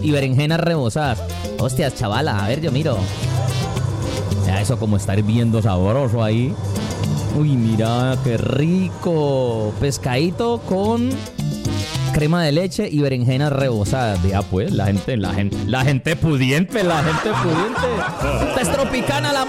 y berenjenas rebozadas. Hostias, chavala, a ver, yo miro. Ya eso como está hirviendo sabroso ahí. Uy, mira, qué rico. Pescadito con crema de leche y berenjenas rebozadas. Ya pues, la gente pudiente, la gente pudiente. Esta es Tropicana, la